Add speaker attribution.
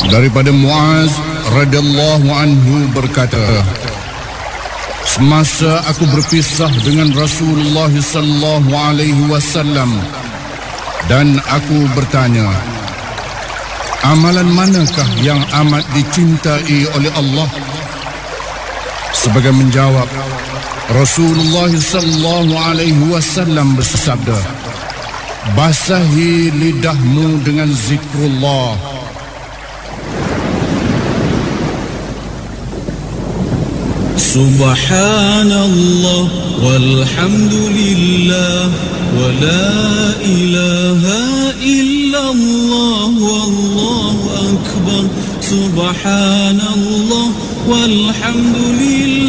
Speaker 1: Daripada Muaz radhiyallahu anhu berkata, semasa aku berpisah dengan Rasulullah sallallahu alaihi wasallam dan aku bertanya, amalan manakah yang amat dicintai oleh Allah? Sebagai menjawab, Rasulullah sallallahu alaihi wasallam bersabda, basahi lidahmu dengan zikrullah.
Speaker 2: Subhanallah walhamdulillah wa la ilaha illallah wallahu akbar. Subhanallah walhamdulillah